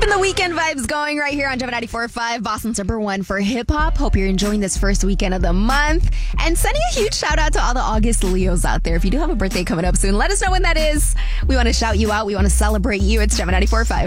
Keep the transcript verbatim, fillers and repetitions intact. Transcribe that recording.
Keeping the weekend vibes going right here on Gemini ninety-four point five, Boston's number one for hip hop. Hope you're enjoying this first weekend of the month. And sending a huge shout out to all the August Leos out there. If you do have a birthday coming up soon, let us know when that is. We want to shout you out. We want to celebrate you. It's Gemini ninety-four point five.